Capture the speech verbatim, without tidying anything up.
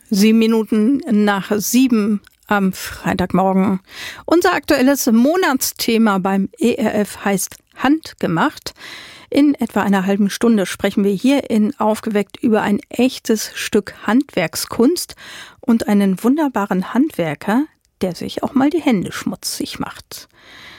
Sieben Minuten nach sieben am Freitagmorgen. Unser aktuelles Monatsthema beim E R F heißt Handgemacht. In etwa einer halben Stunde sprechen wir hier in Aufgeweckt über ein echtes Stück Handwerkskunst und einen wunderbaren Handwerker, der sich auch mal die Hände schmutzig macht.